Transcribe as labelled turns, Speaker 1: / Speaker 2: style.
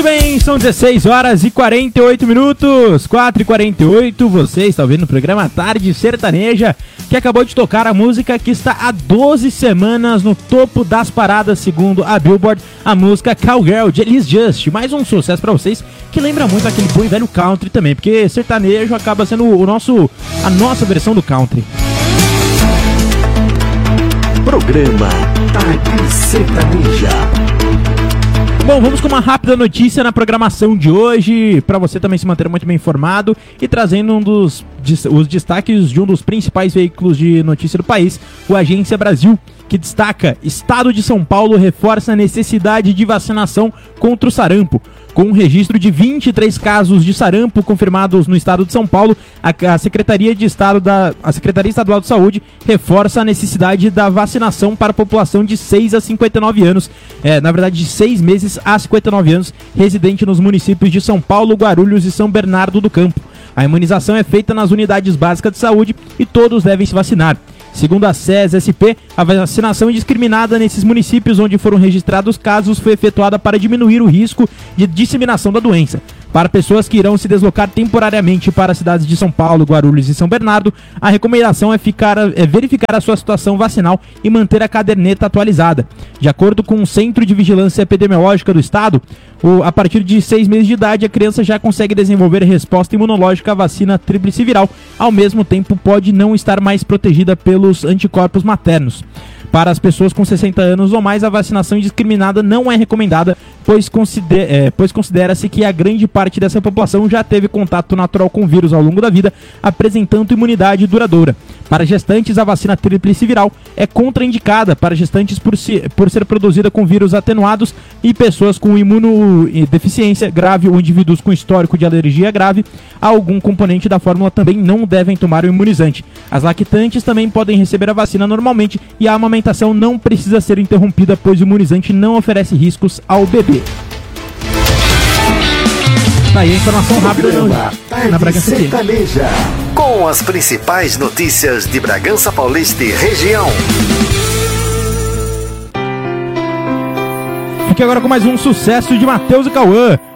Speaker 1: Muito bem, são 16 horas e 48 minutos, 4h48, você está ouvindo o programa Tarde Sertaneja, que acabou de tocar a música que está há 12 semanas no topo das paradas, segundo a Billboard, a música Cowgirl, de Elis Just. Mais um sucesso pra vocês, que lembra muito aquele bom e velho country também, porque sertanejo acaba sendo a nossa versão do country.
Speaker 2: Programa Tarde Sertaneja.
Speaker 1: Bom, vamos com uma rápida notícia na programação de hoje, para você também se manter muito bem informado e trazendo os destaques de um dos principais veículos de notícia do país, o Agência Brasil, que destaca: Estado de São Paulo reforça a necessidade de vacinação contra o sarampo. Com um registro de 23 casos de sarampo confirmados no estado de São Paulo, a Secretaria Estadual de Saúde reforça a necessidade da vacinação para a população de 6 a 59 anos, de 6 meses a 59 anos, residente nos municípios de São Paulo, Guarulhos e São Bernardo do Campo. A imunização é feita nas unidades básicas de saúde e todos devem se vacinar. Segundo a SES-SP, a vacinação indiscriminada nesses municípios onde foram registrados casos foi efetuada para diminuir o risco de disseminação da doença. Para pessoas que irão se deslocar temporariamente para as cidades de São Paulo, Guarulhos e São Bernardo, a recomendação é verificar a sua situação vacinal e manter a caderneta atualizada. De acordo com o Centro de Vigilância Epidemiológica do Estado, a partir de 6 meses de idade, a criança já consegue desenvolver resposta imunológica à vacina tríplice viral. Ao mesmo tempo, pode não estar mais protegida pelos anticorpos maternos. Para as pessoas com 60 anos ou mais, a vacinação indiscriminada não é recomendada, pois considera-se que a grande parte dessa população já teve contato natural com o vírus ao longo da vida, apresentando imunidade duradoura. Para gestantes, a vacina tríplice viral é contraindicada para gestantes por ser produzida com vírus atenuados e pessoas com imunodeficiência grave ou indivíduos com histórico de alergia grave a algum componente da fórmula também não devem tomar o imunizante. As lactantes também podem receber a vacina normalmente e a amamentação não precisa ser interrompida, pois o imunizante não oferece riscos ao bebê. Tá aí a informação rápida na Bragança
Speaker 2: Sertaneja, com as principais notícias de Bragança Paulista e região.
Speaker 1: Fique agora com mais um sucesso de Matheus e Cauã.